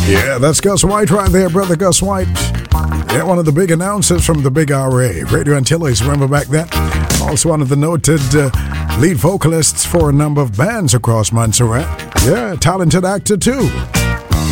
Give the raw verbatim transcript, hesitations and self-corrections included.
Yeah, that's Gus White right there, brother Gus White. Yeah, one of the big announcers from the Big R A, Radio Antilles, remember back then? Also one of the noted uh, lead vocalists for a number of bands across Montserrat. Yeah, talented actor too.